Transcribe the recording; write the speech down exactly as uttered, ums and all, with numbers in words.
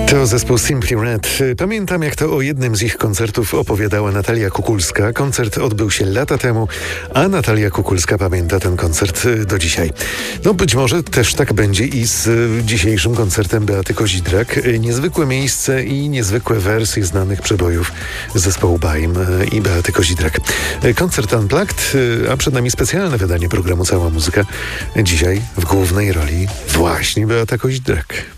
To zespół Simply Red. Pamiętam, jak to o jednym z ich koncertów opowiadała Natalia Kukulska. Koncert odbył się lata temu, a Natalia Kukulska pamięta ten koncert do dzisiaj. No być może też tak będzie i z dzisiejszym koncertem Beaty Kozidrak. Niezwykłe miejsce i niezwykłe wersje znanych przebojów zespołu Baim i Beaty Kozidrak. Koncert Unplugged, a przed nami specjalne wydanie programu Cała Muzyka. Dzisiaj w głównej roli właśnie Beata Kozidrak.